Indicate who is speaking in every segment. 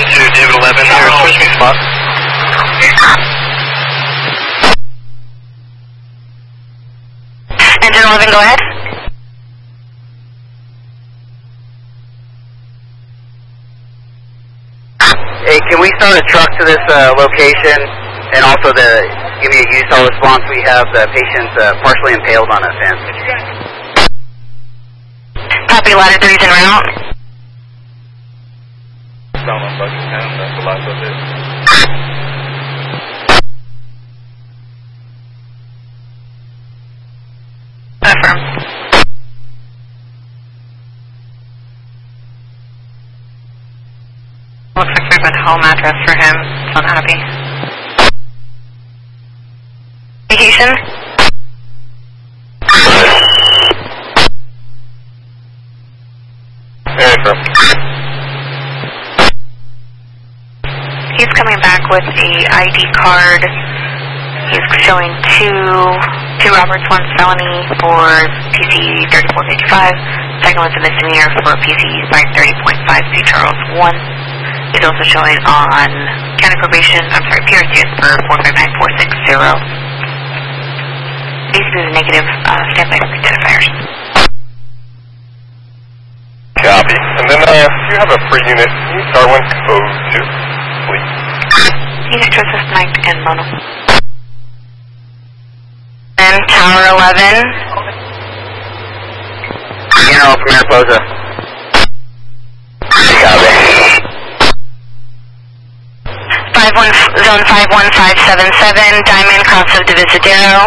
Speaker 1: to David 11 here, switch me spot.
Speaker 2: Engine 11, go ahead.
Speaker 3: Hey, can we start a truck to this location, and also give me a USAR response? We have the patient partially impaled on a fence.
Speaker 2: Copy, ladder 3's en route.
Speaker 1: Down on Buckingham, that's the last of it.
Speaker 2: Affirm. Looks like there's a home address for him. It's unhappy. Vacation? He's coming back with a ID card. He's showing two Roberts, one felony for PC 3455. Second one's a misdemeanor for PC 530.5 C Charles 1. He's also showing on county probation, PRCS for 459460. These are the negative standby identifiers.
Speaker 1: Copy. And then, do you have a free unit? Darwin O2, please.
Speaker 2: Unit Joseph Knight and Mono. And Tower 11.
Speaker 3: General from Mariposa. Copy.
Speaker 2: Zone 51577, Diamond, cross of Divisadero.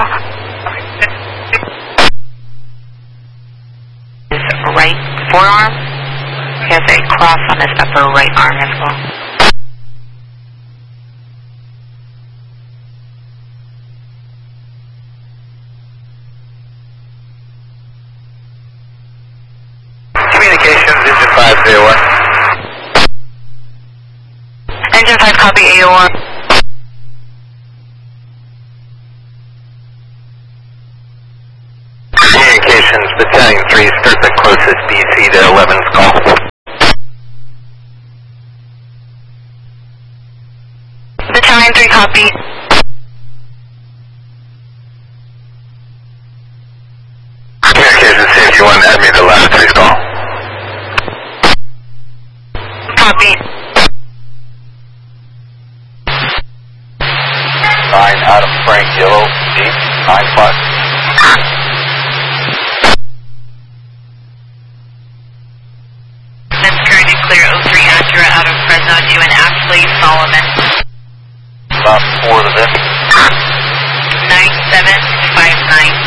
Speaker 2: His right forearm. He has a cross on his upper right arm as well.
Speaker 1: Communications, Engine 5, AOR.
Speaker 2: Engine 5, copy AOR.
Speaker 1: Communications, Battalion 3, start the closest BC to 11's call.
Speaker 2: Battalion 3, copy.
Speaker 1: Communications, if you want to add me to the last 3's call.
Speaker 2: Copy.
Speaker 1: 9 Adam Frank Yellow, 895.
Speaker 2: That's current and clear 03 Acura out of Fresno to an Ashley Solomon.
Speaker 1: Stop 4 to them.
Speaker 2: 9759.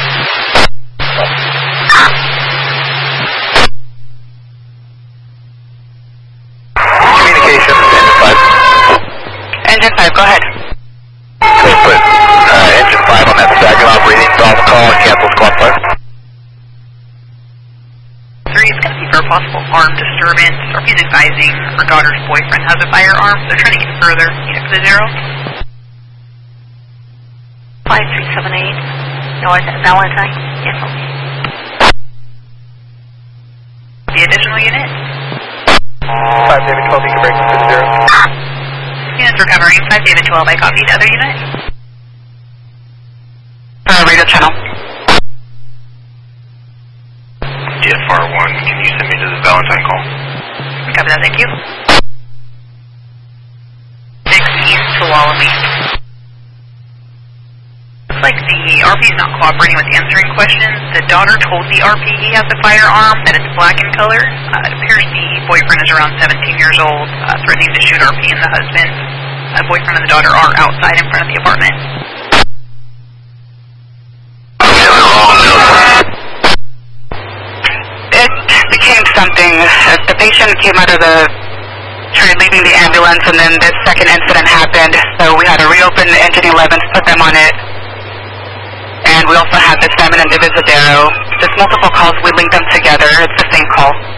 Speaker 1: Communications, Engine 5.
Speaker 2: Engine 5, go ahead.
Speaker 1: So put Engine 5 on that Saginaw reading, Bravo call, and cancel squad 5.
Speaker 2: 3 is going to be for a possible armed disturbance, or he's advising her daughter's boyfriend has a firearm. They're trying to get further. Exit 0. 5378. No, is that Valentine? Yes, okay. The additional unit?
Speaker 1: 5 David 12, you can break to 0.
Speaker 2: Units recovering. 5 David 12, I copied. Other unit? Radio channel.
Speaker 1: DFR 1, can you send me to the Valentine call?
Speaker 2: Copy that, thank you. 6 East Tuolumne. Looks like the RP is not cooperating with answering questions. The daughter told the RP he has a firearm, that it's black in color. It appears the boyfriend is around 17 years old, threatening to shoot RP and the husband. The boyfriend and the daughter are outside in front of the apartment. It became something. The patient came out of the train leaving the ambulance, and then this second incident happened, so we had to reopen the Engine 11s, put them on it. And we also had the Simon and Divisadero. There's multiple calls, we linked them together. It's the same call.